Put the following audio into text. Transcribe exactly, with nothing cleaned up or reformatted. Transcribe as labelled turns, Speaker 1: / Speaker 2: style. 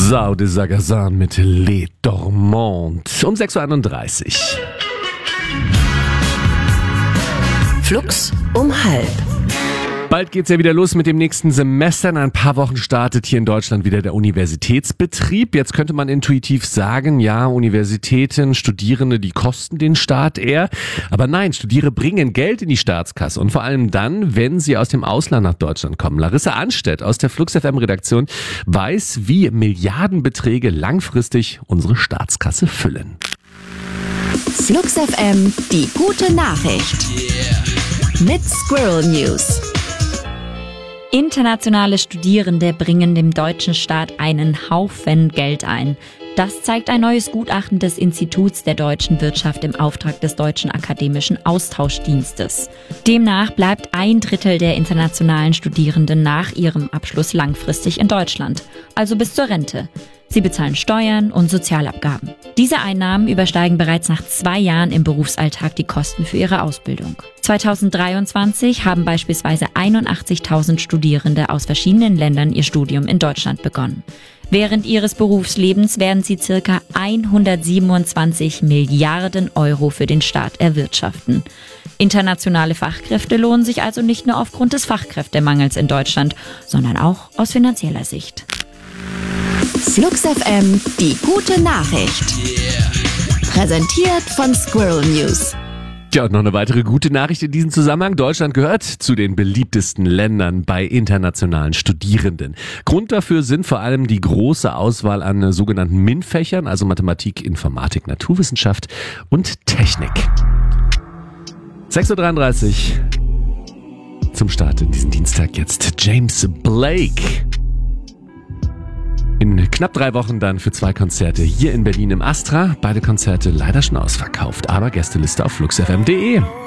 Speaker 1: Sau de Sagazan mit Les Dormantes um sechs Uhr einunddreißig.
Speaker 2: Flux um halb.
Speaker 1: Bald geht's ja wieder los mit dem nächsten Semester. In ein paar Wochen startet hier in Deutschland wieder der Universitätsbetrieb. Jetzt könnte man intuitiv sagen, ja, Universitäten, Studierende, die kosten den Staat eher. Aber nein, Studierende bringen Geld in die Staatskasse. Und vor allem dann, wenn sie aus dem Ausland nach Deutschland kommen. Larissa Anstedt aus der Flux F M-Redaktion weiß, wie Milliardenbeträge langfristig unsere Staatskasse füllen.
Speaker 2: Flux F M, die gute Nachricht. Mit Squirrel News.
Speaker 3: Internationale Studierende bringen dem deutschen Staat einen Haufen Geld ein. Das zeigt ein neues Gutachten des Instituts der deutschen Wirtschaft im Auftrag des Deutschen Akademischen Austauschdienstes. Demnach bleibt ein Drittel der internationalen Studierenden nach ihrem Abschluss langfristig in Deutschland, also bis zur Rente. Sie bezahlen Steuern und Sozialabgaben. Diese Einnahmen übersteigen bereits nach zwei Jahren im Berufsalltag die Kosten für ihre Ausbildung. zweitausenddreiundzwanzig haben beispielsweise einundachtzigtausend Studierende aus verschiedenen Ländern ihr Studium in Deutschland begonnen. Während ihres Berufslebens werden sie ca. hundertsiebenundzwanzig Milliarden Euro für den Staat erwirtschaften. Internationale Fachkräfte lohnen sich also nicht nur aufgrund des Fachkräftemangels in Deutschland, sondern auch aus finanzieller Sicht.
Speaker 2: Flux F M, die gute Nachricht. Präsentiert von Squirrel News.
Speaker 1: Ja, und noch eine weitere gute Nachricht in diesem Zusammenhang. Deutschland gehört zu den beliebtesten Ländern bei internationalen Studierenden. Grund dafür sind vor allem die große Auswahl an sogenannten MINT-Fächern, also Mathematik, Informatik, Naturwissenschaft und Technik. sechs Uhr dreiunddreißig zum Start in diesen Dienstag jetzt James Blake. In knapp drei Wochen dann für zwei Konzerte hier in Berlin im Astra. Beide Konzerte leider schon ausverkauft, aber Gästeliste auf flux f m punkt d e.